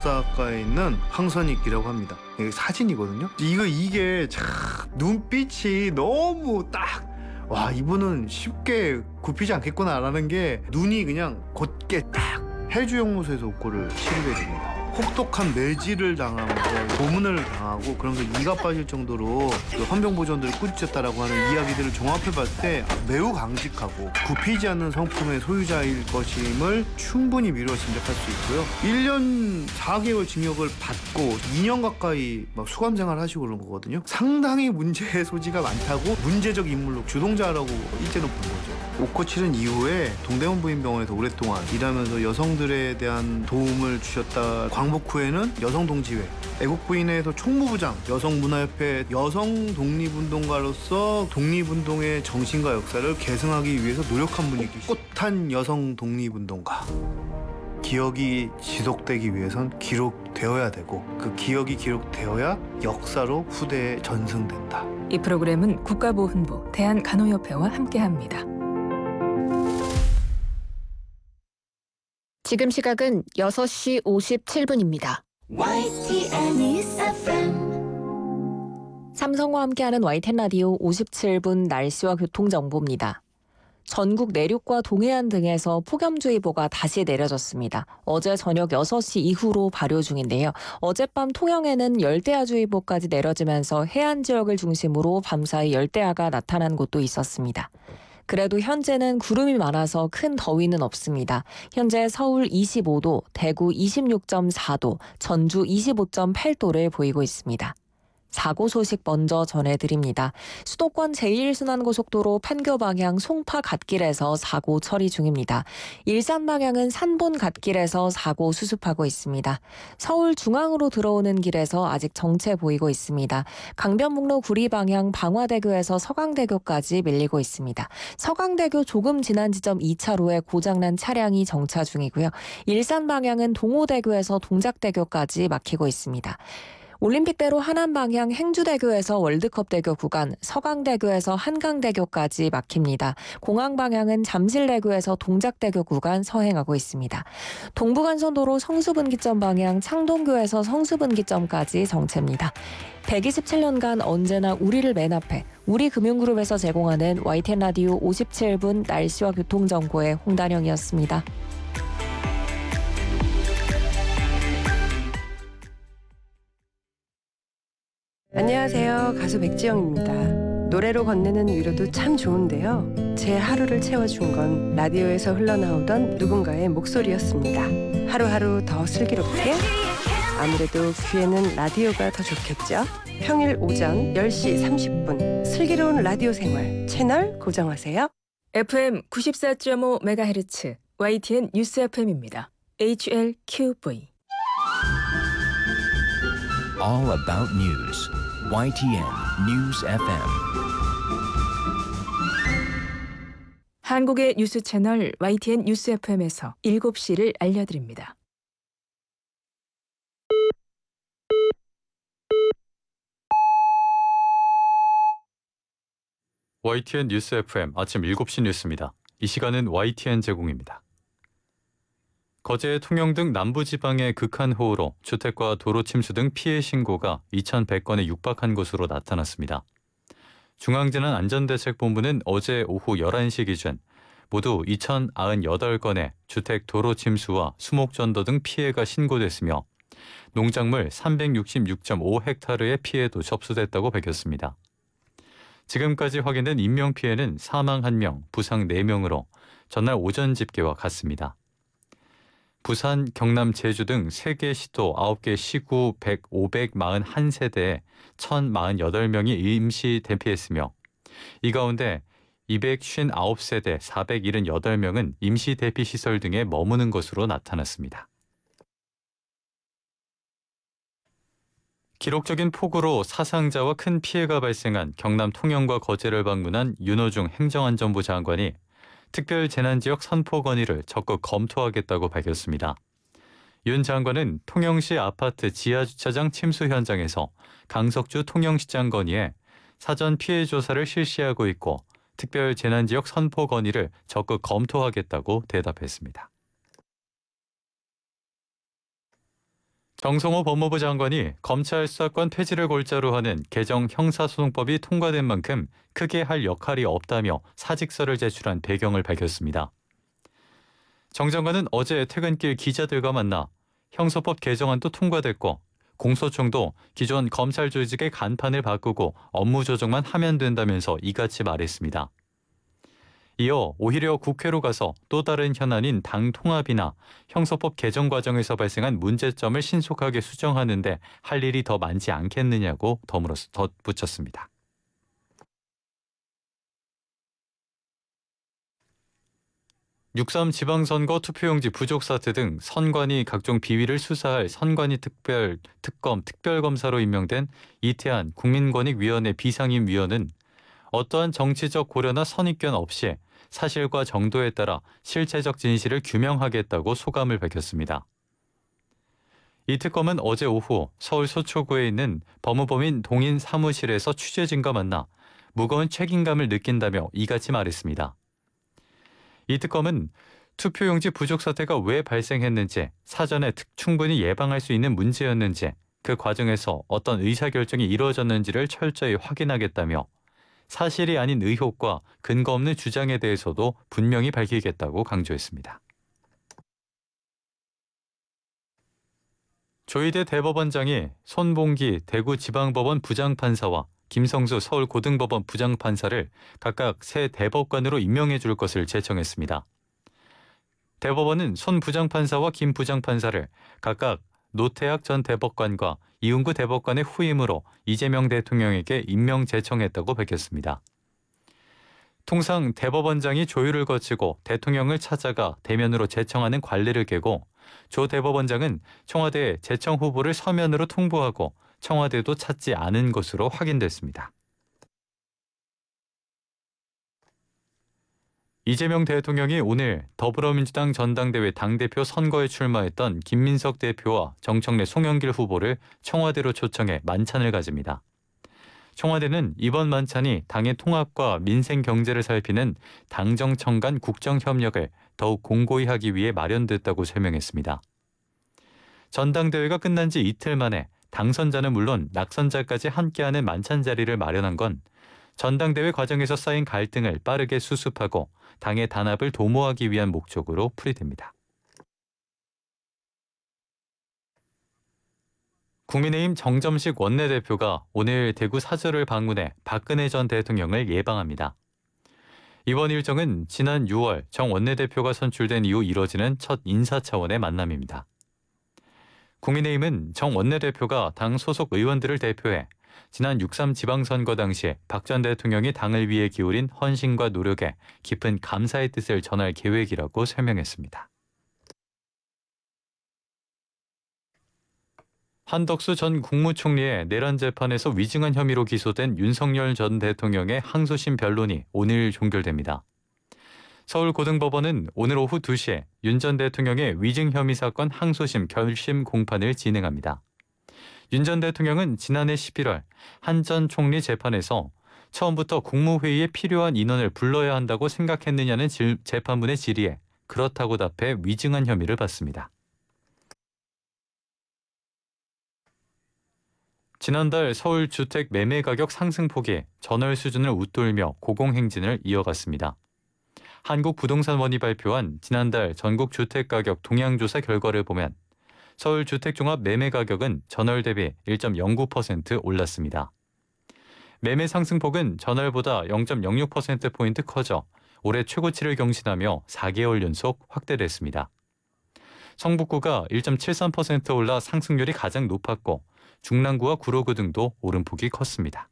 사가에 있는 황선익이라고 합니다. 이게 사진이거든요. 이게 참 눈빛이 너무 딱 와, 이분은 쉽게 굽히지 않겠구나라는 게 눈이 그냥 곧게 딱 해주연구소에서 옥고를 치르게 됩니다. 혹독한 매질을 당하면서 고문을 당하고 그런 게 이가 빠질 정도로 그 헌병보전들을 꾸짖었다라고 하는 이야기들을 종합해봤을 때 매우 강직하고 굽히지 않는 성품의 소유자일 것임을 충분히 미루어 짐작할 수 있고요. 1년 4개월 징역을 받고 2년 가까이 막 수감 생활하시고 그런 거거든요. 상당히 문제의 소지가 많다고 문제적 인물로 주동자라고 일제는 본 거죠. 옥고 치른 이후에 동대문 부인병원에서 오랫동안 일하면서 여성들에 대한 도움을 주셨다. 광복 후에는 여성동지회, 애국부인회에서 총무부장, 여성문화협회 여성 독립운동가로서 독립운동의 정신과 역사를 계승하기 위해서 노력한 분이 계시죠. 꿋한 여성 독립운동가. 기억이 지속되기 위해선 기록되어야 되고 그 기억이 기록되어야 역사로 후대에 전승된다. 이 프로그램은 국가보훈부, 대한간호협회와 함께합니다. 지금 시각은 6시 57분입니다. YTN News FM. 삼성과 함께하는 YTN 라디오 57분 날씨와 교통정보입니다. 전국 내륙과 동해안 등에서 폭염주의보가 다시 내려졌습니다. 어제 저녁 6시 이후로 발효 중인데요. 어젯밤 통영에는 열대야주의보까지 내려지면서 해안 지역을 중심으로 밤사이 열대야가 나타난 곳도 있었습니다. 그래도 현재는 구름이 많아서 큰 더위는 없습니다. 현재 서울 25도, 대구 26.4도, 전주 25.8도를 보이고 있습니다. 사고 소식 먼저 전해드립니다. 수도권 제1순환고속도로 판교 방향 송파 갓길에서 사고 처리 중입니다. 일산 방향은 산본 갓길에서 사고 수습하고 있습니다. 서울 중앙으로 들어오는 길에서 아직 정체 보이고 있습니다. 강변북로 구리 방향 방화대교에서 서강대교까지 밀리고 있습니다. 서강대교 조금 지난 지점 2차로에 고장난 차량이 정차 중이고요. 일산 방향은 동호대교에서 동작대교까지 막히고 있습니다. 올림픽대로 하남 방향 행주대교에서 월드컵대교 구간, 서강대교에서 한강대교까지 막힙니다. 공항 방향은 잠실대교에서 동작대교 구간 서행하고 있습니다. 동부간선도로 성수분기점 방향 창동교에서 성수분기점까지 정체입니다. 127년간 언제나 우리를 맨 앞에 우리금융그룹에서 제공하는 YTN 라디오 57분 날씨와 교통정보의 홍단영이었습니다. 안녕하세요. 가수 백지영입니다. 노래로 건네는 위로도 참 좋은데요. 제 하루를 채워준 건 라디오에서 흘러나오던 누군가의 목소리였습니다. 하루하루 더 슬기롭게? 아무래도 귀에는 라디오가 더 좋겠죠? 평일 오전 10시 30분 슬기로운 라디오 생활 채널 고정하세요. FM 94.5MHz YTN 뉴스 FM입니다. HLQV. All about news. YTN News FM. 한국의 뉴스 채널 YTN 뉴스 FM에서 7시를 알려드립니다. YTN 뉴스 FM 아침 7시 뉴스입니다. 이 시간은 YTN 제공입니다. 거제, 통영 등 남부지방의 극한호우로 주택과 도로 침수 등 피해 신고가 2,100건에 육박한 것으로 나타났습니다. 중앙재난안전대책본부는 어제 오후 11시 기준 모두 2,098건의 주택 도로 침수와 수목전도 등 피해가 신고됐으며 농작물 366.5헥타르의 피해도 접수됐다고 밝혔습니다. 지금까지 확인된 인명피해는 사망 1명, 부상 4명으로 전날 오전 집계와 같습니다. 부산, 경남, 제주 등 3개 시도 9개 시구 541세대에 1,048명이 임시 대피했으며 이 가운데 259세대 478명은 임시 대피시설 등에 머무는 것으로 나타났습니다. 기록적인 폭우로 사상자와 큰 피해가 발생한 경남 통영과 거제를 방문한 윤호중 행정안전부 장관이 특별재난지역 선포 건의를 적극 검토하겠다고 밝혔습니다. 윤 장관은 통영시 아파트 지하주차장 침수 현장에서 강석주 통영시장 건의에 사전 피해 조사를 실시하고 있고 특별재난지역 선포 건의를 적극 검토하겠다고 대답했습니다. 정성호 법무부 장관이 검찰 수사권 폐지를 골자로 하는 개정 형사소송법이 통과된 만큼 크게 할 역할이 없다며 사직서를 제출한 배경을 밝혔습니다. 정 장관은 어제 퇴근길 기자들과 만나 형사법 개정안도 통과됐고 공소청도 기존 검찰 조직의 간판을 바꾸고 업무 조정만 하면 된다면서 이같이 말했습니다. 이어 오히려 국회로 가서 또 다른 현안인 당 통합이나 형사법 개정 과정에서 발생한 문제점을 신속하게 수정하는데 할 일이 더 많지 않겠느냐고 덧붙였습니다. (6.3) 지방선거 투표용지 부족 사태 등 선관위 각종 비위를 수사할 선관위 특검 특별검사로 임명된 이태한 국민권익위원회 비상임위원은 어떠한 정치적 고려나 선입견 없이 사실과 정도에 따라 실체적 진실을 규명하겠다고 소감을 밝혔습니다. 이 특검은 어제 오후 서울 서초구에 있는 법무법인 동인 사무실에서 취재진과 만나 무거운 책임감을 느낀다며 이같이 말했습니다. 이 특검은 투표용지 부족 사태가 왜 발생했는지, 사전에 충분히 예방할 수 있는 문제였는지, 그 과정에서 어떤 의사결정이 이루어졌는지를 철저히 확인하겠다며 사실이 아닌 의혹과 근거 없는 주장에 대해서도 분명히 밝히겠다고 강조했습니다. 조희대 대법원장이 손봉기 대구지방법원 부장판사와 김성수 서울고등법원 부장판사를 각각 새 대법관으로 임명해 줄 것을 제청했습니다. 대법원은 손 부장판사와 김 부장판사를 각각 노태학 전 대법관과 이웅구 대법관의 후임으로 이재명 대통령에게 임명 제청했다고 밝혔습니다. 통상 대법원장이 조율을 거치고 대통령을 찾아가 대면으로 제청하는 관례를 깨고 조 대법원장은 청와대에 제청 후보를 서면으로 통보하고 청와대도 찾지 않은 것으로 확인됐습니다. 이재명 대통령이 오늘 더불어민주당 전당대회 당대표 선거에 출마했던 김민석 대표와 정청래 송영길 후보를 청와대로 초청해 만찬을 가집니다. 청와대는 이번 만찬이 당의 통합과 민생 경제를 살피는 당정청 간 국정협력을 더욱 공고히 하기 위해 마련됐다고 설명했습니다. 전당대회가 끝난 지 이틀 만에 당선자는 물론 낙선자까지 함께하는 만찬 자리를 마련한 건 전당대회 과정에서 쌓인 갈등을 빠르게 수습하고 당의 단합을 도모하기 위한 목적으로 풀이됩니다. 국민의힘 정점식 원내대표가 오늘 대구 사저를 방문해 박근혜 전 대통령을 예방합니다. 이번 일정은 지난 6월 정 원내대표가 선출된 이후 이뤄지는 첫 인사 차원의 만남입니다. 국민의힘은 정 원내대표가 당 소속 의원들을 대표해 지난 6.3 지방선거 당시 박 전 대통령이 당을 위해 기울인 헌신과 노력에 깊은 감사의 뜻을 전할 계획이라고 설명했습니다. 한덕수 전 국무총리의 내란 재판에서 위증한 혐의로 기소된 윤석열 전 대통령의 항소심 변론이 오늘 종결됩니다. 서울고등법원은 오늘 오후 2시에 윤 전 대통령의 위증 혐의 사건 항소심 결심 공판을 진행합니다. 윤 전 대통령은 지난해 11월 한 전 총리 재판에서 처음부터 국무회의에 필요한 인원을 불러야 한다고 생각했느냐는 재판부의 질의에 그렇다고 답해 위증한 혐의를 받습니다. 지난달 서울 주택 매매 가격 상승폭이 전월 수준을 웃돌며 고공행진을 이어갔습니다. 한국부동산원이 발표한 지난달 전국 주택가격 동향조사 결과를 보면 서울 주택종합 매매 가격은 전월 대비 1.09% 올랐습니다. 매매 상승폭은 전월보다 0.06%포인트 커져 올해 최고치를 경신하며 4개월 연속 확대됐습니다. 성북구가 1.73% 올라 상승률이 가장 높았고 중랑구와 구로구 등도 오름폭이 컸습니다.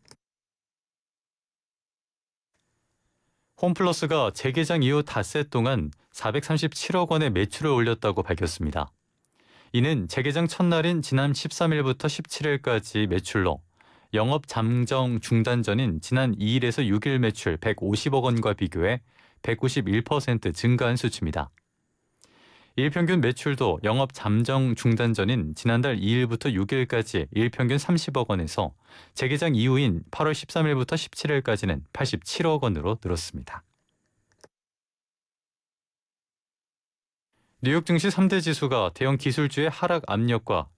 홈플러스가 재개장 이후 닷새 동안 437억 원의 매출을 올렸다고 밝혔습니다. 이는 재개장 첫날인 지난 13일부터 17일까지 매출로 영업 잠정 중단 전인 지난 2일에서 6일 매출 150억 원과 비교해 191% 증가한 수치입니다. 일평균 매출도 영업 잠정 중단 전인 지난달 2일부터 6일까지 일평균 30억 원에서 재개장 이후인 8월 13일부터 17일까지는 87억 원으로 늘었습니다. 뉴욕 증시 3대 지수가 대형 기술주의 하락 압력과